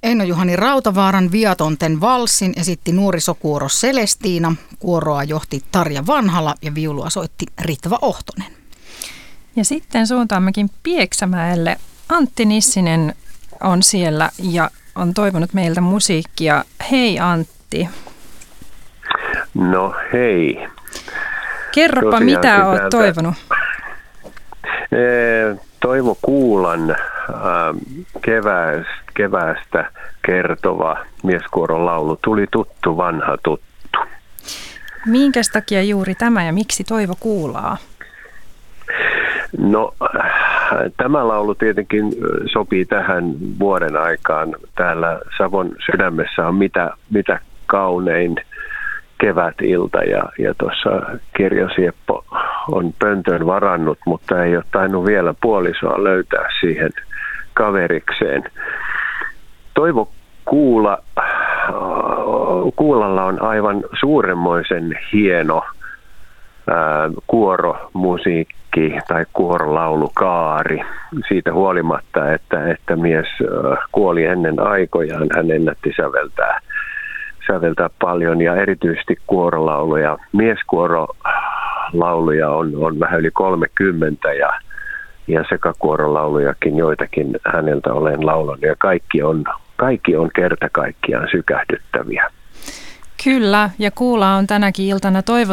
Eino-Juhani Rautavaaran Viatonten valssin esitti nuorisokuoro Celestiina, kuoroa johti Tarja Vanhala ja viulua soitti Ritva Ohtonen. Ja sitten suuntaammekin Pieksämäelle. Antti Nissinen on siellä ja on toivonut meiltä musiikkia. Hei Antti. No hei. Kerropa, tosiaan mitä olet toivonut. Toivo Kuulan keväästä kertova mieskuoron laulu Tuli tuttu, vanha tuttu. Minkäs takia juuri tämä ja miksi Toivo Kuulaa? No, tämä laulu tietenkin sopii tähän vuoden aikaan. Täällä Savon sydämessä on mitä kaunein kevätilta ja tuossa Kirjo Sieppo on pöntön varannut, mutta ei ole tainnut vielä puolisoa löytää siihen kaverikseen. Toivo Kuulalla on aivan suuremmoisen hieno kuoromusiikki tai kuorolaulukaari. Siitä huolimatta, että mies kuoli ennen aikojaan, hän ennätti säveltää paljon ja erityisesti kuorolauluja. Mieskuorolauluja on vähän yli 30 ja sekakuorolaulujakin joitakin häneltä olen laulanut ja kaikki on kerta kaikkiaan sykähdyttäviä. Kyllä, ja Kuula on tänäkin iltana